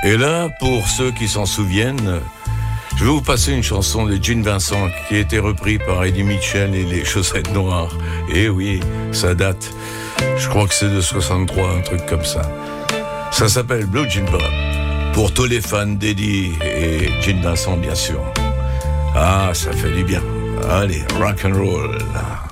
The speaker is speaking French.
Et là, pour ceux qui s'en souviennent, je vais vous passer une chanson de Gene Vincent qui a été reprise par Eddie Mitchell et les Chaussettes Noires. Et oui, ça date. Je crois que c'est de 63, un truc comme ça. Ça s'appelle Blue Jean Pop. Pour tous les fans d'Eddie et Gene Vincent, bien sûr. Ah, ça fait du bien. Allez, rock and roll.